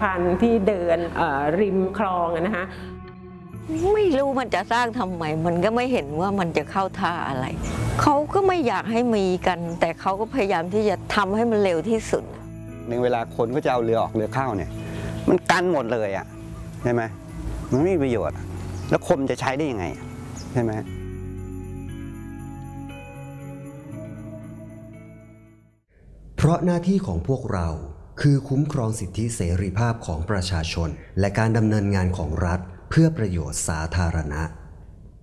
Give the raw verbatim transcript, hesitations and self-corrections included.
ภัณฑ์ที่เดินริมคลองนะคะไม่รู้มันจะสร้างทำไมมันก็ไม่เห็นว่ามันจะเข้าท่าอะไรเขาก็ไม่อยากให้มีกันแต่เขาก็พยายามที่จะทำให้มันเร็วที่สุดในเวลาคนก็จะเอาเรือออกเรือเข้าเนี่ยมันกันหมดเลยอ่ะใช่ไหมมันไม่มีประโยชน์แล้วคมจะใช้ได้ยังไงใช่ไหมเพราะหน้าที่ของพวกเราคือคุ้มครองสิทธิเสรีภาพของประชาชนและการดำเนินงานของรัฐเพื่อประโยชน์สาธารณะ